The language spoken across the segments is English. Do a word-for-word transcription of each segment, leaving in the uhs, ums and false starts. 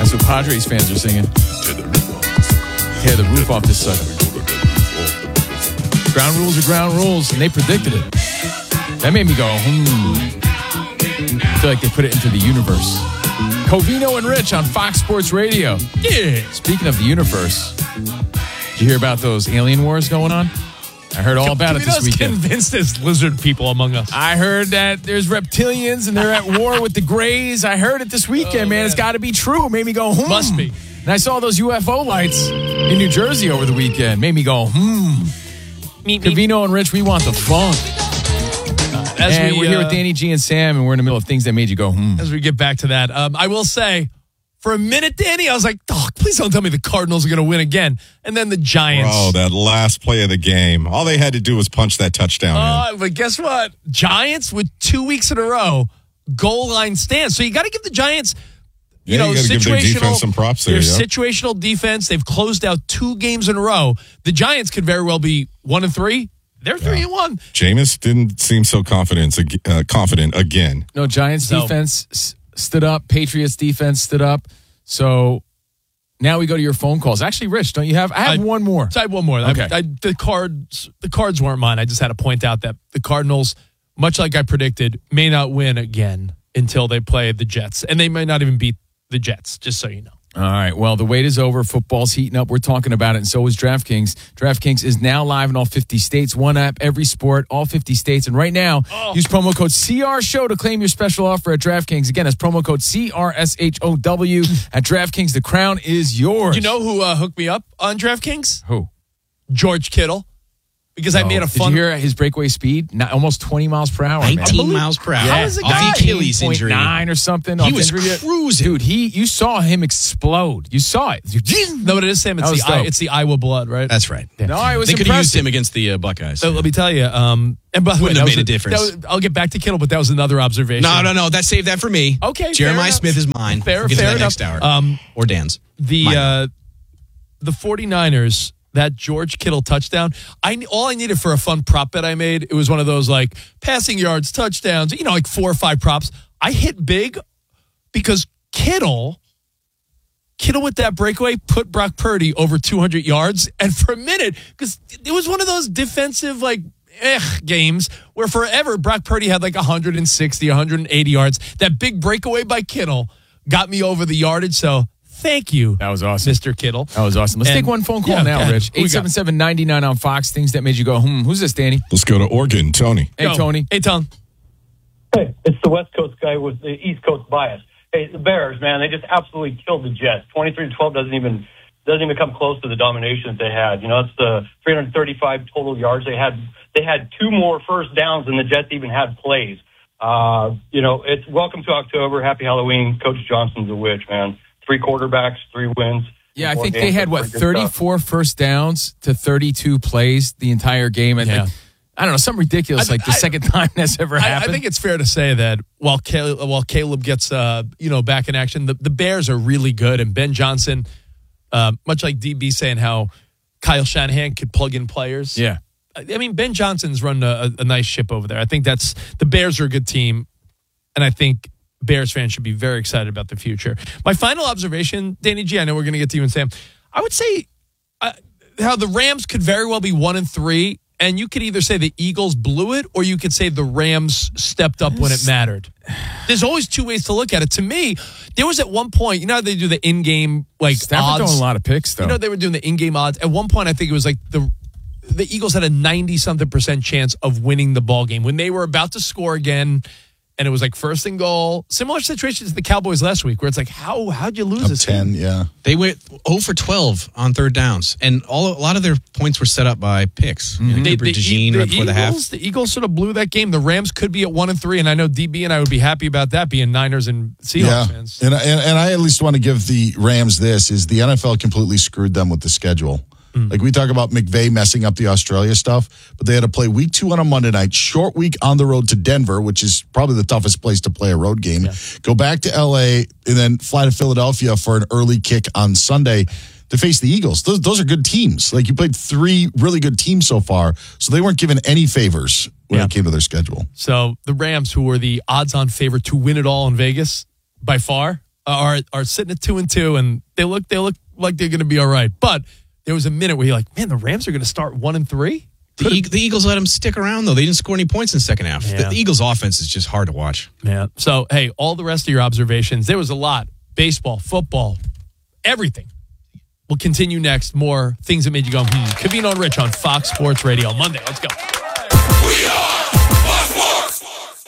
That's what Padres fans are singing. Tear the roof off this sucker. Ground rules are ground rules, and they predicted it. That made me go, hmm. I feel like they put it into the universe. Covino and Rich on Fox Sports Radio. Yeah. Speaking of the universe, did you hear about those alien wars going on? I heard all about it this weekend. Convinced there's lizard people among us. I heard that there's reptilians and they're at war with the Greys. I heard it this weekend, oh, man. man. It's got to be true. It made me go, hmm. Must be. And I saw those U F O lights in New Jersey over the weekend. Made me go, hmm. Meet, Covino and Rich, we want the funk. Uh, as and we, we're here uh, with Danny G and Sam, and we're in the middle of things that made you go, hmm. As we get back to that, um, I will say, for a minute, Danny, I was like, oh, please don't tell me the Cardinals are going to win again. And then the Giants. Oh, that last play of the game. All they had to do was punch that touchdown uh, in. But guess what? Giants with two weeks in a row, goal line stands. So you got to give the Giants, you yeah, know, you gotta situational, give their defense some props there, their yeah. situational defense. They've closed out two games in a row. The Giants could very well be one and three. They're three yeah. and one. Jameis didn't seem so confident, uh, confident again. No, Giants so, defense s- stood up. Patriots defense stood up. So now we go to your phone calls. Actually, Rich, don't you have? I have I, one more. So I have one more. Okay. I, I, the cards, the cards weren't mine. I just had to point out that the Cardinals, much like I predicted, may not win again until they play the Jets, and they may not even beat the Jets. Just so you know. All right. Well, the wait is over. Football's heating up. We're talking about it, and so is DraftKings. DraftKings is now live in all fifty states. One app, every sport, all fifty states. And right now, oh. use promo code C R Show to claim your special offer at DraftKings. Again, that's promo code C R S H O W at DraftKings. The crown is yours. You know who uh, hooked me up on DraftKings? Who? George Kittle. Because oh. I made a fun. Did you hear his breakaway speed? Not, almost twenty miles per hour. nineteen man. miles per hour. Yeah. How is it Off the Achilles injury. Nine or something. He was cruising. Dude, he, you saw him explode. You saw it. No, but it is Sam. It's, the, I, it's the Iowa blood, right? That's right. Yeah. No, I was They could have used impressive. him against the uh, Buckeyes. So let me tell you. Um, and by the way, Wouldn't have that made was a difference. That was, I'll get back to Kittle, but that was another observation. No, no, no. That saved that for me. Okay, Jeremiah fair Smith enough. is mine. Fair, we'll get fair to that enough. next hour. Um, or Dan's. The uh, the 49ers. That George Kittle touchdown, I all I needed for a fun prop bet I made, it was one of those like passing yards, touchdowns, you know, like four or five props. I hit big because Kittle, Kittle with that breakaway put Brock Purdy over two hundred yards. And for a minute, because it was one of those defensive like eh, games where forever Brock Purdy had like one hundred sixty, one hundred eighty yards. That big breakaway by Kittle got me over the yardage. So thank you. That was awesome. Mister Kittle. That was awesome. Let's and, take one phone call yeah, now, yeah. Rich. eight seven seven, nine nine on Fox. Things that made you go, hmm. Who's this, Danny? Let's go to Oregon. Tony. Hey, Go. Tony. Hey, Tom. Hey, it's the West Coast guy with the East Coast bias. Hey, the Bears, man, they just absolutely killed the Jets. twenty-three to twelve doesn't even doesn't even come close to the domination that they had. You know, it's the three hundred thirty-five total yards they had. They had two more first downs than the Jets even had plays. Uh, you know, it's welcome to October. Happy Halloween. Coach Johnson's a witch, man. Three quarterbacks, three wins. Yeah, I think they had, what, thirty-four stuff. First downs to thirty-two plays the entire game. And yeah. I don't know, something ridiculous, I, like the I, second time that's ever I, happened. I think it's fair to say that while Caleb, while Caleb gets uh, you know back in action, the, the Bears are really good. And Ben Johnson, uh, much like D B saying how Kyle Shanahan could plug in players. Yeah. I mean, Ben Johnson's run a, a nice ship over there. I think that's the Bears are a good team. And I think Bears fans should be very excited about the future. My final observation, Danny G, I know we're going to get to you and Sam. I would say uh, how the Rams could very well be one and three, and you could either say the Eagles blew it, or you could say the Rams stepped up when it mattered. There's always two ways to look at it. To me, there was at one point, you know how they do the in-game like Stafford odds? throwing a lot of picks, though. You know they were doing the in-game odds. At one point, I think it was like the the Eagles had a ninety-something percent chance of winning the ball game when they were about to score again. And it was like first and goal. Similar situation to the Cowboys last week, where it's like, how how'd you lose Up this ten, game? yeah. They went zero for twelve on third downs, and all a lot of their points were set up by picks. Mm-hmm. You know, The, Cooper the, DeJean the right before Eagles, the half. The Eagles sort of blew that game. The Rams could be at one and three, and I know D B and I would be happy about that, being Niners and Seahawks Yeah, fans. and, and and I at least want to give the Rams this, is the N F L completely screwed them with the schedule. Mm. Like we talk about McVay messing up the Australia stuff, but they had to play week two on a Monday night, short week on the road to Denver, which is probably the toughest place to play a road game. Yeah. Go back to L A and then fly to Philadelphia for an early kick on Sunday to face the Eagles. Those, those are good teams. Like you played three really good teams so far, so they weren't given any favors when yeah. it came to their schedule. So the Rams, who were the odds-on favorite to win it all in Vegas by far, are are sitting at two and two, and they look they look like they're going to be all right. But there was a minute where you're like, man, the Rams are going to start one and three. The, e- the Eagles let them stick around, though. They didn't score any points in the second half. Yeah. The, the Eagles' offense is just hard to watch. Yeah. So, hey, all the rest of your observations, there was a lot. Baseball, football, everything. We'll continue next. More things that made you go, hmm. Covino and Rich on Fox Sports Radio. Monday. Let's go. We are Fox Sports.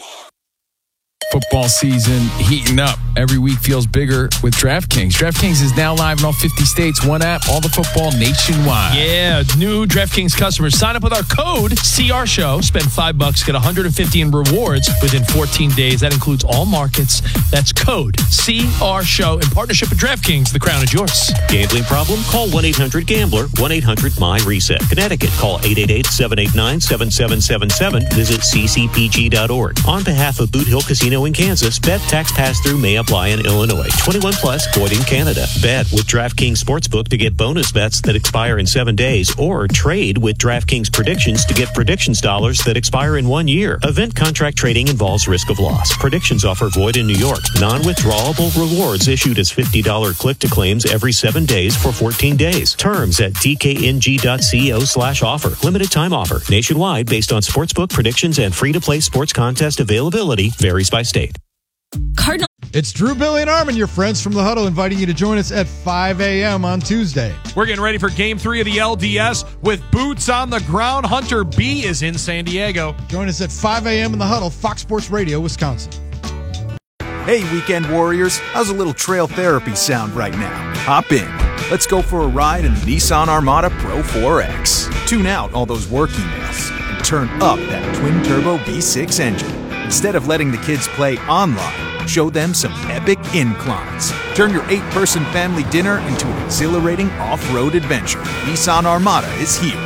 Football season heating up. Every week feels bigger with DraftKings. DraftKings is now live in all fifty states. One app, all the football nationwide. Yeah, new DraftKings customers sign up with our code C R Show. Spend five bucks, get one hundred fifty in rewards within fourteen days. That includes all markets. That's code C R Show in partnership with DraftKings. The crown is yours. Gambling problem? Call one eight hundred gambler, one eight hundred M Y reset. Connecticut, call eight eight eight, seven eight nine, seven seven seven seven. Visit c c p g dot org. On behalf of Boot Hill Casino in Kansas, bet tax pass-through may apply in Illinois. twenty-one plus, void in Canada. Bet with DraftKings Sportsbook to get bonus bets that expire in seven days, or trade with DraftKings Predictions to get predictions dollars that expire in one year. Event contract trading involves risk of loss. Predictions offer void in New York. Non-withdrawable rewards issued as fifty dollars click-to-claims every seven days for fourteen days. Terms at d k n g dot co slash offer. Limited time offer. Nationwide based on sportsbook predictions and free-to-play sports contest availability. Varies by state. Cardinal. It's Drew, Billy, and Armin, your friends from the Huddle, inviting you to join us at five a.m. on Tuesday. We're getting ready for Game three of the L D S with boots on the ground. Hunter B is in San Diego. Join us at five a.m. in the Huddle, Fox Sports Radio, Wisconsin. Hey, Weekend Warriors. How's a little trail therapy sound right now? Hop in. Let's go for a ride in the Nissan Armada Pro four X. Tune out all those work emails and turn up that twin-turbo V six engine. Instead of letting the kids play online, show them some epic inclines. Turn your eight-person family dinner into an exhilarating off-road adventure. Nissan Armada is here.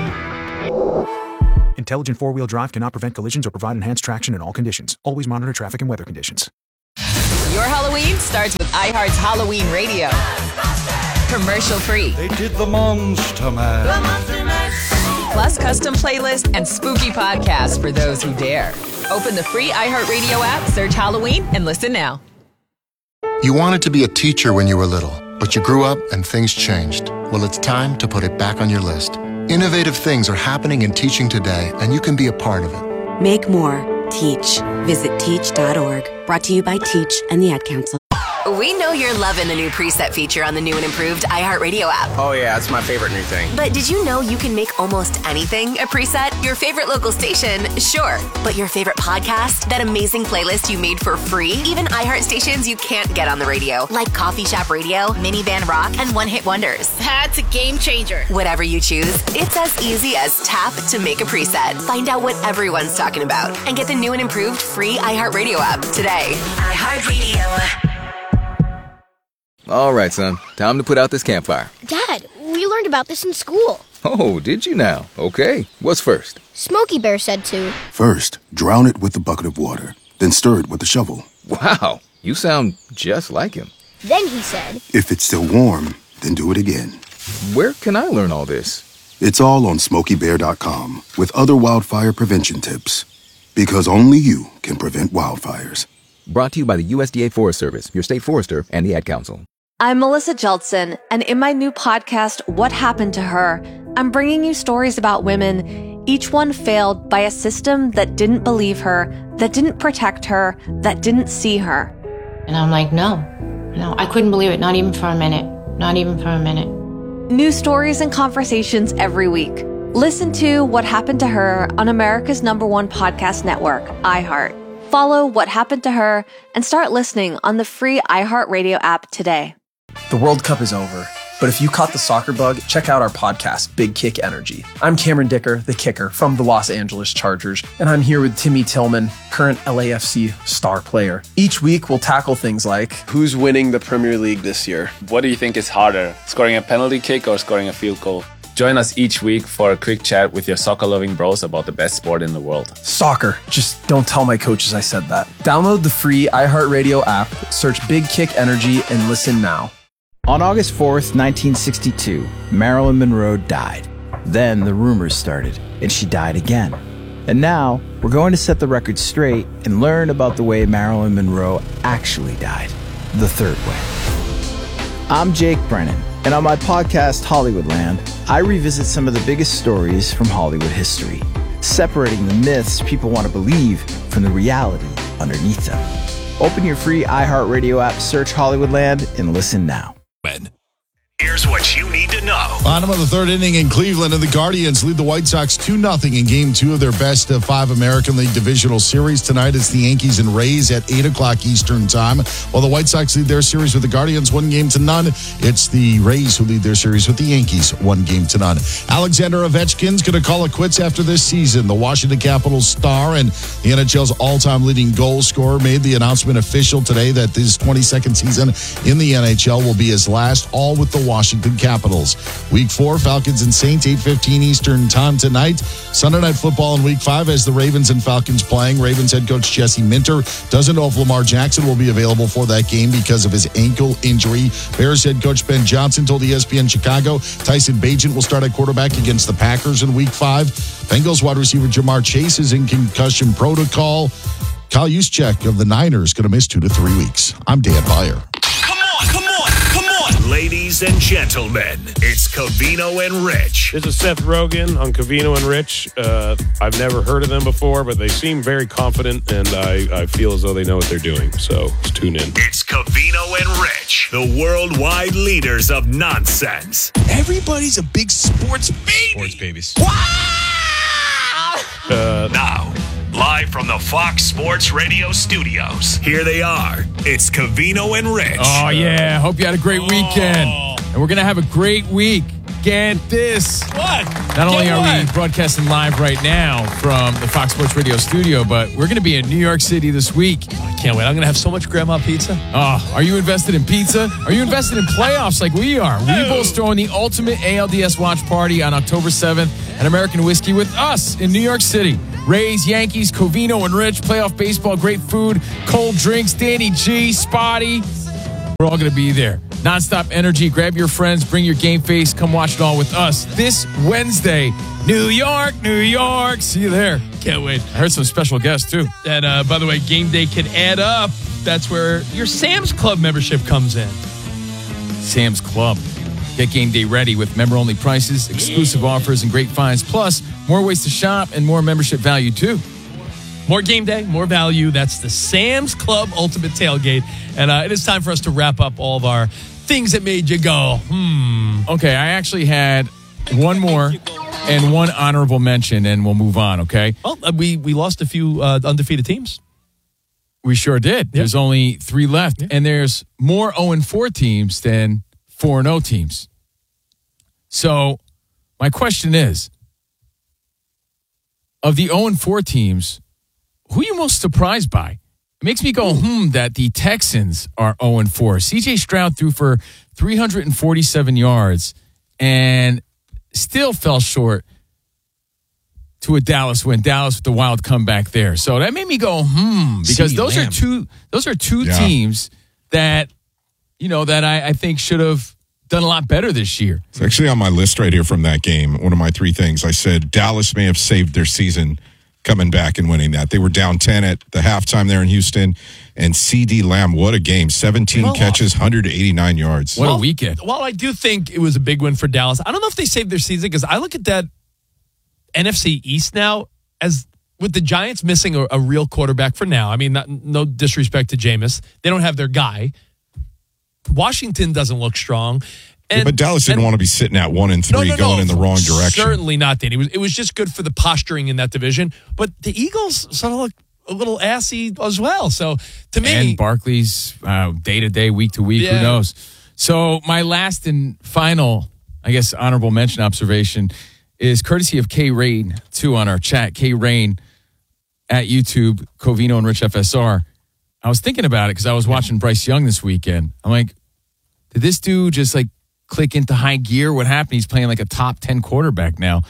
Intelligent four-wheel drive cannot prevent collisions or provide enhanced traction in all conditions. Always monitor traffic and weather conditions. Your Halloween starts with iHeart's Halloween Radio. Commercial free. They did the Monster Man. Plus custom playlist and spooky podcasts for those who dare. Open the free iHeartRadio app, search Halloween, and listen now. You wanted to be a teacher when you were little, but you grew up and things changed. Well, it's time to put it back on your list. Innovative things are happening in teaching today, and you can be a part of it. Make more. Teach. Visit teach dot org. Brought to you by Teach and the Ad Council. We know you're loving the new preset feature on the new and improved iHeartRadio app. Oh, yeah, it's my favorite new thing. But did you know you can make almost anything a preset? Your favorite local station, sure. But your favorite podcast? That amazing playlist you made for free? Even iHeart stations you can't get on the radio, like Coffee Shop Radio, Minivan Rock, and One Hit Wonders. That's a game changer. Whatever you choose, it's as easy as tap to make a preset. Find out what everyone's talking about and get the new and improved free iHeartRadio app today. iHeartRadio. All right, son. Time to put out this campfire. Dad, we learned about this in school. Oh, did you now? Okay. What's first? Smokey Bear said to. First, drown it with a bucket of water. Then stir it with a shovel. Wow. You sound just like him. Then he said. If it's still warm, then do it again. Where can I learn all this? It's all on smokey bear dot com with other wildfire prevention tips. Because only you can prevent wildfires. Brought to you by the U S D A Forest Service, your state forester, and the Ad Council. I'm Melissa Jeldson, and in my new podcast, What Happened to Her, I'm bringing you stories about women, each one failed by a system that didn't believe her, that didn't protect her, that didn't see her. And I'm like, no, no, I couldn't believe it, not even for a minute, not even for a minute. New stories and conversations every week. Listen to What Happened to Her on America's number one podcast network, iHeart. Follow What Happened to Her and start listening on the free iHeartRadio app today. The World Cup is over, but if you caught the soccer bug, check out our podcast, Big Kick Energy. I'm Cameron Dicker, the kicker from the Los Angeles Chargers, and I'm here with Timmy Tillman, current L A F C star player. Each week, we'll tackle things like, who's winning the Premier League this year? What do you think is harder, scoring a penalty kick or scoring a field goal? Join us each week for a quick chat with your soccer-loving bros about the best sport in the world. Soccer. Just don't tell my coaches I said that. Download the free iHeartRadio app, search Big Kick Energy, and listen now. On August fourth, nineteen sixty-two, Marilyn Monroe died. Then the rumors started, and she died again. And now, we're going to set the record straight and learn about the way Marilyn Monroe actually died. the third way. I'm Jake Brennan, and on my podcast, Hollywoodland, I revisit some of the biggest stories from Hollywood history, separating the myths people want to believe from the reality underneath them. Open your free iHeartRadio app, search Hollywoodland, and listen now. Here's what you need to know. Bottom of the third inning in Cleveland, and the Guardians lead the White Sox two nothing in game two of their best of five American League divisional series. Tonight, it's the Yankees and Rays at eight o'clock Eastern time. While the White Sox lead their series with the Guardians one game to none, it's the Rays who lead their series with the Yankees one game to none. Alexander Ovechkin's going to call it quits after this season. The Washington Capitals star and the N H L's all-time leading goal scorer made the announcement official today that this twenty-second season in the N H L will be his last, all with the Washington Capitals. Week four, Falcons and Saints, eight fifteen Eastern time tonight. Sunday Night Football in Week five as the Ravens and Falcons playing. Ravens head coach Jesse Minter doesn't know if Lamar Jackson will be available for that game because of his ankle injury. Bears head coach Ben Johnson told E S P N Chicago Tyson Bagent will start at quarterback against the Packers in Week five. Bengals wide receiver Jamar Chase is in concussion protocol. Kyle Juszczyk of the Niners going to miss two to three weeks. I'm Dan Beyer. Ladies and gentlemen, it's Covino and Rich. This is Seth Rogen on Covino and Rich. Uh, I've never heard of them before, but they seem very confident, and I, I feel as though they know what they're doing. So let's tune in. It's Covino and Rich, the worldwide leaders of nonsense. Everybody's a big sports baby. Sports babies. Uh, now, live from the Fox Sports Radio studios, here they are. It's Covino and Rich. Oh, yeah. Hope you had a great weekend. Oh. And we're going to have a great week. Get this. What? Not only Get are what? we broadcasting live right now from the Fox Sports Radio studio, but we're going to be in New York City this week. I can't wait. I'm going to have so much grandma pizza. Oh, are you invested in pizza? Are you invested in playoffs like we are? Weeble's throwing the ultimate A L D S watch party on October seventh at American Whiskey with us in New York City. Rays, Yankees, Covino, and Rich, playoff baseball, great food, cold drinks, Danny G, Spotty. We're all going to be there. Nonstop energy. Grab your friends. Bring your game face. Come watch it all with us this Wednesday. New York, New York. See you there. Can't wait. I heard some special guests, too. And uh, by the way, game day can add up. That's where your Sam's Club membership comes in. Sam's Club. Get game day ready with member-only prices, exclusive offers, and great finds. Plus, more ways to shop and more membership value, too. More game day, more value. That's the Sam's Club Ultimate Tailgate. And uh, it is time for us to wrap up all of our things that made you go, hmm. Okay, I actually had one more and one honorable mention, and we'll move on, okay? Well, uh, we, we lost a few uh, undefeated teams. We sure did. Yep. There's only three left. Yep. And there's more oh and four teams than four and oh teams. So my question is, of the oh and four teams, who are you most surprised by? It makes me go, hmm, that the Texans are oh and four. C J Stroud threw for three hundred forty-seven yards and still fell short to a Dallas win. Dallas with the wild comeback there. So that made me go, hmm, because those are two those are two yeah. teams that, you know, that I, I think should have done a lot better this year. It's actually on my list right here from that game. One of my three things. I said Dallas may have saved their season coming back and winning that. They were down ten at the halftime there in Houston. And C D Lamb, what a game. seventeen well, catches, one hundred eighty-nine yards. What well, a weekend. Well, I do think it was a big win for Dallas. I don't know if they saved their season because I look at that N F C East now as with the Giants missing a, a real quarterback for now. I mean, not, no disrespect to Jameis. They don't have their guy. Washington doesn't look strong. And, yeah, but Dallas didn't and, want to be sitting at one and three no, no, going no, in the wrong direction. Certainly not, Dan. It was, it was just good for the posturing in that division. But the Eagles sort of look a little assy as well. So to me. And Barkley's uh, day to day, week to week, yeah. Who knows? So my last and final, I guess, honorable mention observation is courtesy of K Rain, too, on our chat. K Rain at YouTube, Covino and Rich F S R. I was thinking about it because I was watching Bryce Young this weekend. I'm like, did this dude just like click into high gear? What happened? He's playing like a top ten quarterback now.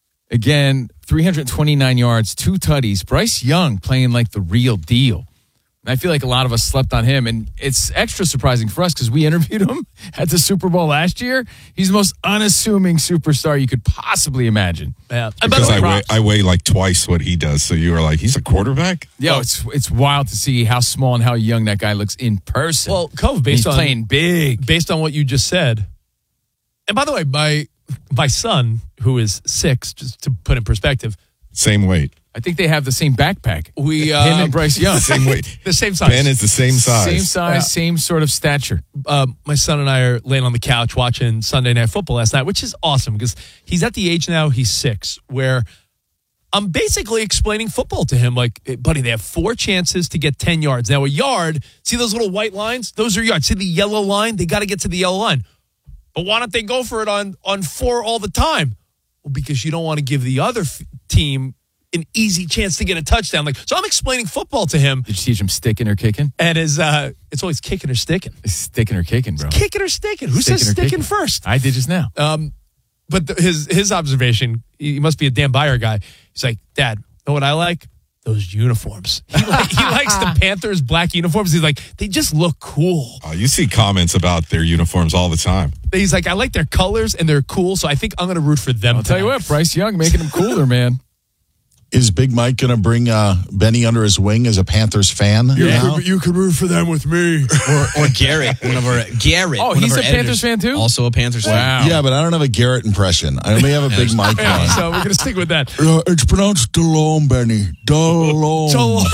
Again, three hundred twenty-nine yards, two tutties. Bryce Young playing like the real deal. I feel like a lot of us slept on him, and it's extra surprising for us because we interviewed him at the Super Bowl last year. He's the most unassuming superstar you could possibly imagine. Yeah, because I weigh, I weigh like twice what he does. So you were like, he's a quarterback? Yo, well, it's it's wild to see how small and how young that guy looks in person. Well, Cove, based he's on playing big, based on what you just said. And by the way, my my son, who is six, just to put in perspective, same weight. I think they have the same backpack. We uh, him and Bryce Young, same weight, the same size. Ben is the same size, same size, yeah. same sort of stature. Uh, my son and I are laying on the couch watching Sunday Night Football last night, which is awesome because he's at the age now, he's six, where I'm basically explaining football to him. Like, hey, buddy, they have four chances to get ten yards. Now, a yard, see those little white lines? Those are yards. See the yellow line? They got to get to the yellow line. But why don't they go for it on, on four all the time? Well, because you don't want to give the other f- team an easy chance to get a touchdown. Like, so I'm explaining football to him. Did you teach him sticking or kicking? And his, uh, it's always kicking or sticking. It's sticking or kicking, bro. It's kicking or sticking. Who sticking says sticking kicking? First? I did just now. Um, but the, his his observation, he must be a Dan Byer guy. He's like, Dad, know what I like? Those uniforms. He, like, he likes the Panthers black uniforms. He's like, they just look cool. Oh, you see comments about their uniforms all the time. He's like, I like their colors and they're cool, so I think I'm going to root for them. I'll tell you what, Bryce Young making them cooler, man. Is Big Mike going to bring uh, Benny under his wing as a Panthers fan? Yeah, now? You can root for them with me. Or, or Garrett, one of our Garrett. Oh, one he's of a our Panthers fan too. Also a Panthers wow. fan. Yeah, but I don't have a Garrett impression. I only have a Big Mike yeah, one. So we're going to stick with that. Uh, it's pronounced DeLome, Benny. DeLome.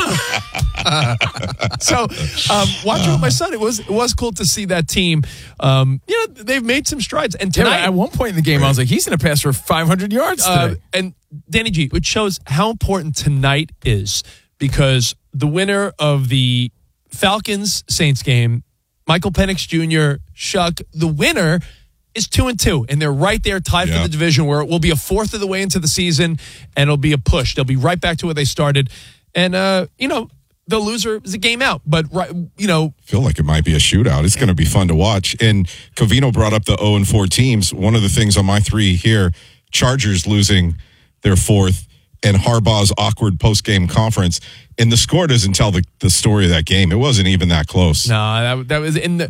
so, um, watching with my son, it was it was cool to see that team. Um, you know, they've made some strides. And tonight, yeah, at one point in the game, I was like, he's going to pass for five hundred yards today. Uh, and Danny G, which shows how important tonight is because the winner of the Falcons-Saints game, Michael Penix Junior, Shuck, the winner is two and two, and they're right there tied yeah. for the division where it will be a fourth of the way into the season, and it'll be a push. They'll be right back to where they started. And, uh, you know, the loser is a game out, but, right, you know. I feel like it might be a shootout. It's going to be fun to watch. And Covino brought up the oh and four teams. One of the things on my three here, Chargers losing their fourth, and Harbaugh's awkward post-game conference. And the score doesn't tell the, the story of that game. It wasn't even that close. No, that, that was in the